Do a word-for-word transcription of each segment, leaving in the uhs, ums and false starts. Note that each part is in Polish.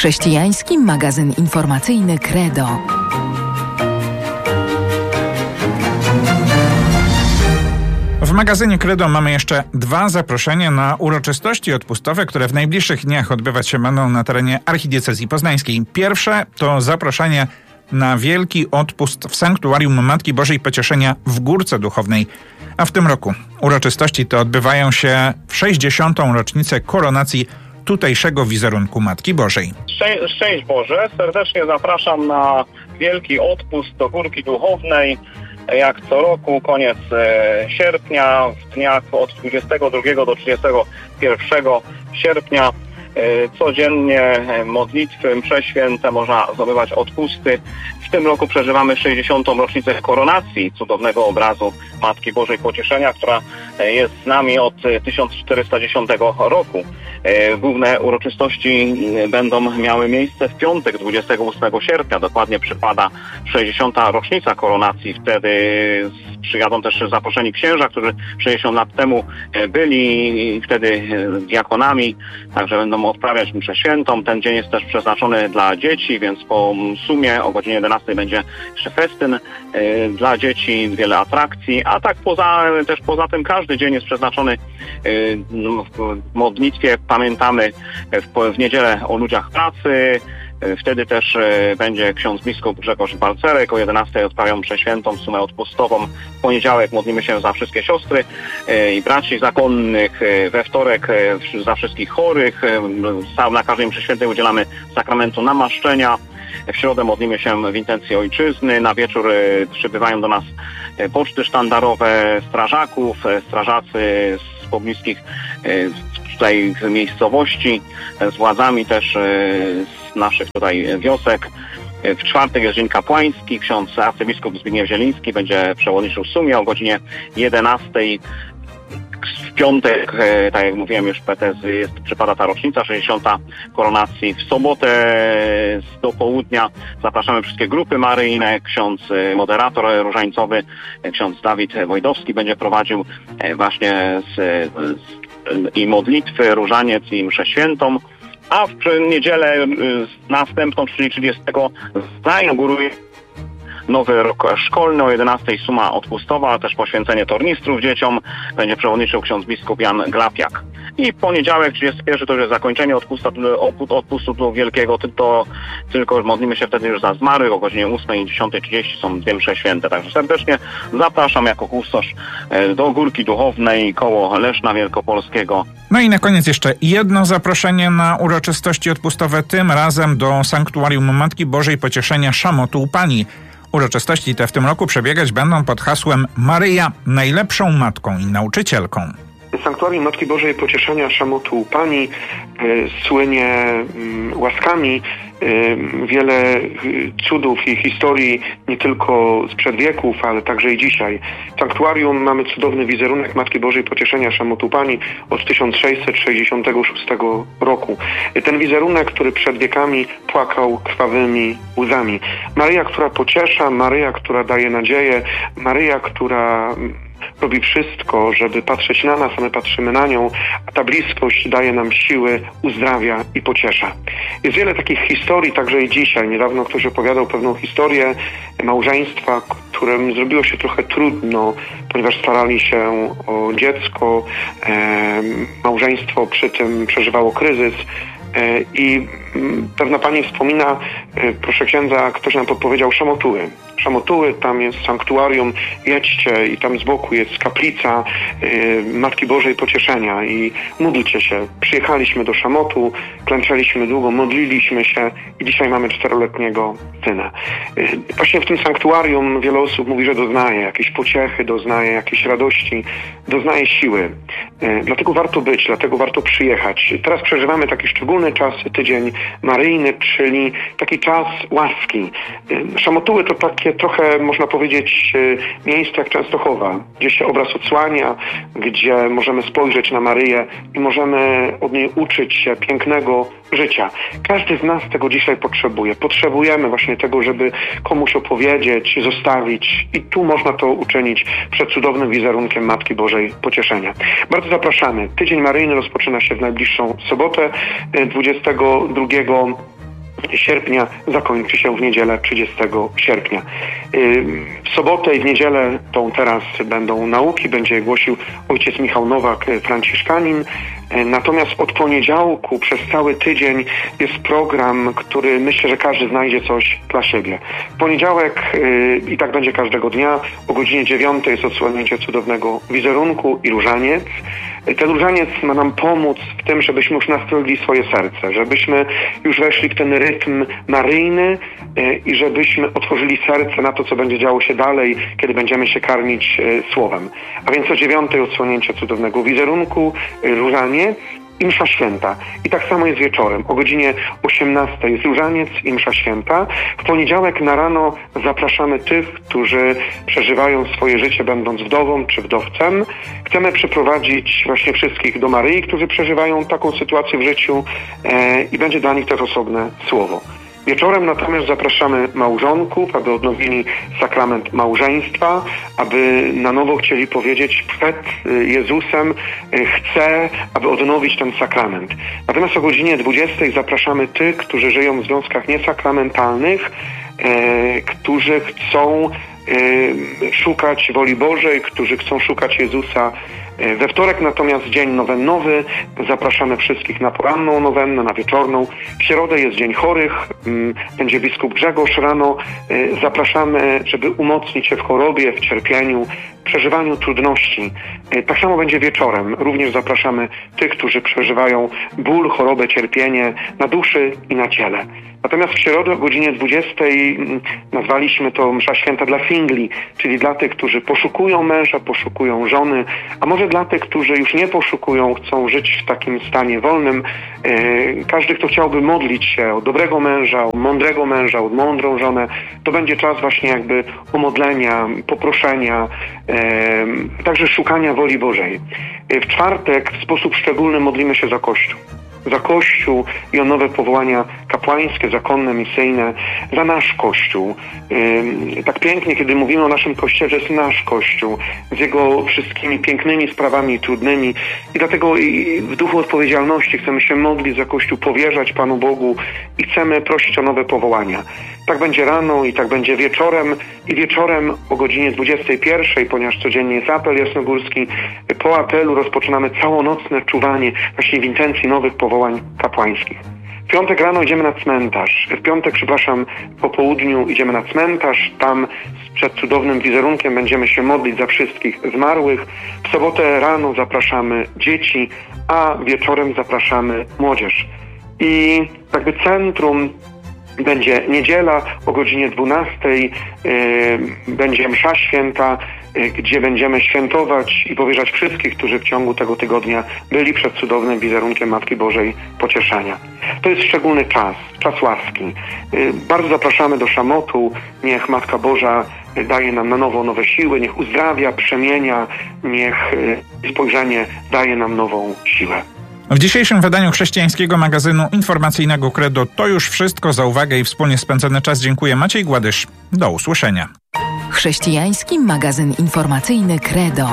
Chrześcijański magazyn informacyjny Credo. W magazynie Credo mamy jeszcze dwa zaproszenia na uroczystości odpustowe, które w najbliższych dniach odbywać się będą na terenie archidiecezji poznańskiej. Pierwsze to zaproszenie na wielki odpust w Sanktuarium Matki Bożej Pocieszenia w Górce Duchownej. A w tym roku uroczystości te odbywają się w sześćdziesiątą rocznicę koronacji tutejszego wizerunku Matki Bożej. Szczę- Szczęść Boże, serdecznie zapraszam na wielki odpust do Górki Duchownej. Jak co roku, koniec e, sierpnia, w dniach od dwudziestego drugiego do trzydziestego pierwszego sierpnia. E, codziennie modlitwy, msze święte, można zdobywać odpusty. W tym roku przeżywamy sześćdziesiątą rocznicę koronacji cudownego obrazu Matki Bożej Pocieszenia, która jest z nami od tysiąc czterysta dziesiątego roku. Główne uroczystości będą miały miejsce w piątek, dwudziestego ósmego sierpnia. Dokładnie przypada sześćdziesiąta rocznica koronacji. Wtedy przyjadą też zaproszeni księża, którzy sześćdziesiąt lat temu byli wtedy diakonami, także będą odprawiać mszę świętą. Ten dzień jest też przeznaczony dla dzieci, więc po sumie o godzinie jedenastej będzie jeszcze festyn dla dzieci, wiele atrakcji, a tak poza, też poza tym każdy dzień jest przeznaczony w modlitwie. Pamiętamy w, w niedzielę o ludziach pracy. Wtedy też będzie ksiądz biskup Grzegorz Balcerek. O jedenastej odprawią mszę świętą, sumę odpustową. W poniedziałek modlimy się za wszystkie siostry i braci zakonnych. We wtorek za wszystkich chorych. Na każdej mszy świętej udzielamy sakramentu namaszczenia. W środę modlimy się w intencji ojczyzny. Na wieczór przybywają do nas poczty sztandarowe strażaków, strażacy z pobliskich tutaj miejscowości, z władzami też z naszych tutaj wiosek. W czwartek jest dzień kapłański. Ksiądz arcybiskup Zbigniew Zieliński będzie przewodniczył sumie o godzinie jedenastej. W piątek, tak jak mówiłem już, P T Z jest, przypada ta rocznica, sześćdziesiąta koronacji. W sobotę do południa zapraszamy wszystkie grupy maryjne. Ksiądz moderator różańcowy, ksiądz Dawid Wojdowski będzie prowadził właśnie z, z, i modlitwy, różaniec i mszę świętą. A w niedzielę następną, czyli trzydziestego, zainauguruje nowy rok szkolny. O jedenastej suma odpustowa, też poświęcenie tornistrów dzieciom. Będzie przewodniczył ksiądz biskup Jan Glapiak. I w poniedziałek, trzydziestego pierwszego, to już jest zakończenie odpustu, odpustu wielkiego, to tylko modlimy się wtedy już za zmarłych. O godzinie ósmej i dziesiątej trzydzieści są dwie msze święte. Także serdecznie zapraszam jako kustosz do Górki Duchownej koło Leszna Wielkopolskiego. No i na koniec jeszcze jedno zaproszenie na uroczystości odpustowe, tym razem do Sanktuarium Matki Bożej Pocieszenia Szamotu u Pani. Uroczystości te w tym roku przebiegać będą pod hasłem Maryja najlepszą matką i nauczycielką. Sanktuarium Matki Bożej Pocieszenia Szamotu u Pani y, słynie y, łaskami. Y, wiele y, cudów i historii nie tylko sprzed wieków, ale także i dzisiaj. W sanktuarium mamy cudowny wizerunek Matki Bożej Pocieszenia Szamotu u Pani od tysiąc sześćset sześćdziesiątego szóstego roku. Y, ten wizerunek, który przed wiekami płakał krwawymi łzami. Maryja, która pociesza, Maryja, która daje nadzieję, Maryja, która robi wszystko, żeby patrzeć na nas, a my patrzymy na nią, a ta bliskość daje nam siły, uzdrawia i pociesza. Jest wiele takich historii, także i dzisiaj. Niedawno ktoś opowiadał pewną historię małżeństwa, którym zrobiło się trochę trudno, ponieważ starali się o dziecko. E, małżeństwo przy tym przeżywało kryzys. I pewna pani wspomina, proszę księdza, ktoś nam podpowiedział Szamotuły. Szamotuły, tam jest sanktuarium, jedźcie i tam z boku jest kaplica y, Matki Bożej Pocieszenia i módlcie się. Przyjechaliśmy do Szamotu, klęczeliśmy długo, modliliśmy się i dzisiaj mamy czteroletniego syna. Y, właśnie w tym sanktuarium wiele osób mówi, że doznaje jakiejś pociechy, doznaje jakiejś radości, doznaje siły. Y, dlatego warto być, dlatego warto przyjechać. Teraz przeżywamy taki szczególny czas, tydzień maryjny, czyli taki czas łaski. Y, Szamotuły to takie trochę, można powiedzieć, miejsce jak Częstochowa, gdzie się obraz odsłania, gdzie możemy spojrzeć na Maryję i możemy od niej uczyć się pięknego życia. Każdy z nas tego dzisiaj potrzebuje. Potrzebujemy właśnie tego, żeby komuś opowiedzieć, zostawić i tu można to uczynić przed cudownym wizerunkiem Matki Bożej Pocieszenia. Bardzo zapraszamy. Tydzień Maryjny rozpoczyna się w najbliższą sobotę, dwudziestego drugiego sierpnia zakończy się w niedzielę trzydziestego sierpnia. W sobotę i w niedzielę tą teraz będą nauki, będzie głosił ojciec Michał Nowak, franciszkanin. Natomiast od poniedziałku przez cały tydzień jest program, który myślę, że każdy znajdzie coś dla siebie. W poniedziałek i tak będzie każdego dnia o godzinie dziewiątej jest odsłonięcie cudownego wizerunku i różaniec. Ten różaniec ma nam pomóc w tym, żebyśmy już nastroili swoje serce, żebyśmy już weszli w ten rytm maryjny i żebyśmy otworzyli serce na to, co będzie działo się dalej, kiedy będziemy się karmić słowem. A więc o dziewiątej odsłonięcie cudownego wizerunku, różaniec i msza święta. I tak samo jest wieczorem. O godzinie osiemnastej jest różaniec i msza święta. W poniedziałek na rano zapraszamy tych, którzy przeżywają swoje życie będąc wdową czy wdowcem. Chcemy przyprowadzić właśnie wszystkich do Maryi, którzy przeżywają taką sytuację w życiu e, i będzie dla nich też osobne słowo. Wieczorem natomiast zapraszamy małżonków, aby odnowili sakrament małżeństwa, aby na nowo chcieli powiedzieć przed Jezusem, chcę, aby odnowić ten sakrament. Natomiast o godzinie dwudziestej zapraszamy tych, którzy żyją w związkach niesakramentalnych, e, którzy chcą e, szukać woli Bożej, którzy chcą szukać Jezusa. We wtorek natomiast dzień nowennowy, zapraszamy wszystkich na poranną nowennę, na wieczorną. W środę jest dzień chorych, będzie biskup Grzegorz rano. Zapraszamy, żeby umocnić się w chorobie, w cierpieniu, w przeżywaniu trudności. Tak samo będzie wieczorem. Również zapraszamy tych, którzy przeżywają ból, chorobę, cierpienie na duszy i na ciele. Natomiast w środę o godzinie dwudziestej nazwaliśmy to msza święta dla singli, czyli dla tych, którzy poszukują męża, poszukują żony, a może dla tych, którzy już nie poszukują, chcą żyć w takim stanie wolnym. Każdy, kto chciałby modlić się o dobrego męża, o mądrego męża, o mądrą żonę, to będzie czas właśnie jakby umodlenia, poproszenia, także szukania woli Bożej. W czwartek w sposób szczególny modlimy się za Kościół. Za Kościół i o nowe powołania kapłańskie, zakonne, misyjne, za nasz Kościół. Yy, tak pięknie, kiedy mówimy o naszym Kościele, że jest nasz Kościół, z jego wszystkimi pięknymi sprawami, trudnymi. I dlatego i w duchu odpowiedzialności chcemy się modlić za Kościół, powierzać Panu Bogu i chcemy prosić o nowe powołania. Tak będzie rano i tak będzie wieczorem. I wieczorem o godzinie dwudziestej pierwszej, ponieważ codziennie jest apel jasnogórski, po apelu rozpoczynamy całonocne czuwanie właśnie w intencji nowych powołań kapłańskich. W piątek rano idziemy na cmentarz. W piątek, przepraszam, po południu idziemy na cmentarz. Tam przed cudownym wizerunkiem będziemy się modlić za wszystkich zmarłych. W sobotę rano zapraszamy dzieci, a wieczorem zapraszamy młodzież. I jakby centrum będzie niedziela o godzinie dwunastej, yy, będzie msza święta, yy, gdzie będziemy świętować i powierzać wszystkich, którzy w ciągu tego tygodnia byli przed cudownym wizerunkiem Matki Bożej Pocieszania. To jest szczególny czas, czas łaski. Yy, bardzo zapraszamy do szamotu. Niech Matka Boża daje nam na nowo nowe siły, niech uzdrawia, przemienia, niech yy, spojrzenie daje nam nową siłę. W dzisiejszym wydaniu chrześcijańskiego magazynu informacyjnego Credo to już wszystko. Za uwagę i wspólnie spędzony czas dziękuję. Maciej Gładysz. Do usłyszenia. Chrześcijański magazyn informacyjny Credo.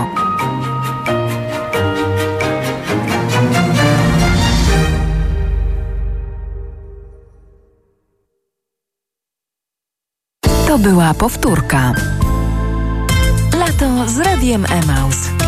To była powtórka. Lato z Radiem Emaus.